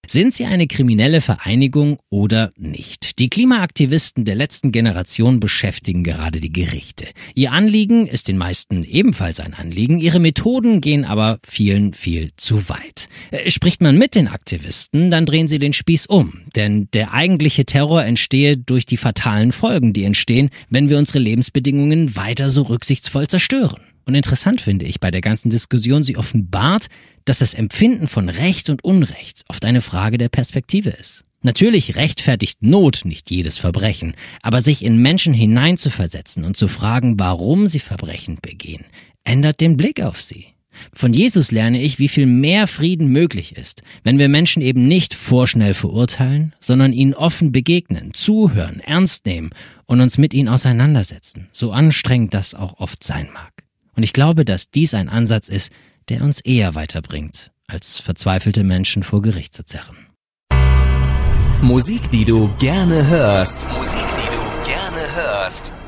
Sind sie eine kriminelle Vereinigung oder nicht? Die Klimaaktivisten der letzten Generation beschäftigen gerade die Gerichte. Ihr Anliegen ist den meisten ebenfalls ein Anliegen, ihre Methoden gehen aber vielen viel zu weit. Spricht man mit den Aktivisten, dann drehen sie den Spieß um, denn der eigentliche Terror entstehe durch die fatalen Folgen, die entstehen, wenn wir unsere Lebensbedingungen weiter so rücksichtsvoll zerstören. Und interessant finde ich bei der ganzen Diskussion, sie offenbart, dass das Empfinden von Recht und Unrecht oft eine Frage der Perspektive ist. Natürlich rechtfertigt Not nicht jedes Verbrechen, aber sich in Menschen hineinzuversetzen und zu fragen, warum sie Verbrechen begehen, ändert den Blick auf sie. Von Jesus lerne ich, wie viel mehr Frieden möglich ist, wenn wir Menschen eben nicht vorschnell verurteilen, sondern ihnen offen begegnen, zuhören, ernst nehmen und uns mit ihnen auseinandersetzen, so anstrengend das auch oft sein mag. Und ich glaube, dass dies ein Ansatz ist, der uns eher weiterbringt, als verzweifelte Menschen vor Gericht zu zerren. Musik, die du gerne hörst. Musik, die du gerne hörst.